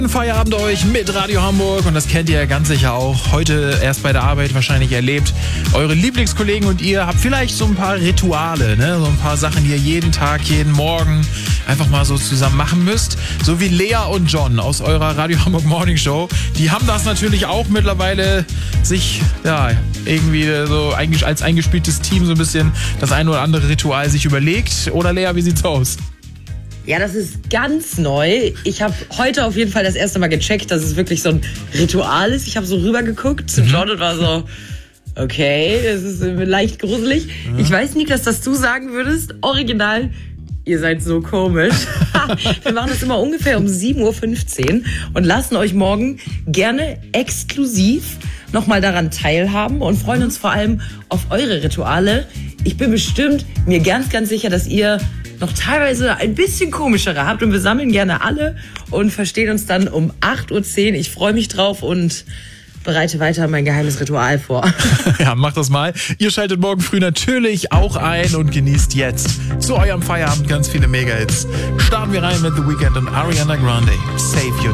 Feierabend euch mit Radio Hamburg und das kennt ihr ja ganz sicher auch. Heute erst bei der Arbeit wahrscheinlich erlebt. Eure Lieblingskollegen und ihr habt vielleicht so ein paar Rituale, ne? So ein paar Sachen, die ihr jeden Tag, jeden Morgen einfach mal so zusammen machen müsst. So wie Lea und John aus eurer Radio Hamburg Morning Show. Die haben das natürlich auch mittlerweile sich, ja, irgendwie so als eingespieltes Team so ein bisschen das ein oder andere Ritual sich überlegt. Oder Lea, wie sieht's aus? Ja, das ist ganz neu. Ich habe heute auf jeden Fall das erste Mal gecheckt, dass es wirklich so ein Ritual ist. Ich habe so rübergeguckt zu John und war so, okay, das ist leicht gruselig. Ich weiß, Niklas, dass du sagen würdest, original, ihr seid so komisch. Wir machen das immer ungefähr um 7.15 Uhr und lassen euch morgen gerne exklusiv nochmal daran teilhaben und freuen uns vor allem auf eure Rituale. Ich bin bestimmt mir ganz, ganz sicher, dass ihr noch teilweise ein bisschen komischere habt und wir sammeln gerne alle und verstehen uns dann um 8.10 Uhr. Ich freue mich drauf und bereite weiter mein geheimes Ritual vor. Ja, macht das mal. Ihr schaltet morgen früh natürlich auch ein und genießt jetzt zu eurem Feierabend ganz viele Mega-Hits. Starten wir rein mit The Weeknd und Ariana Grande. Save You.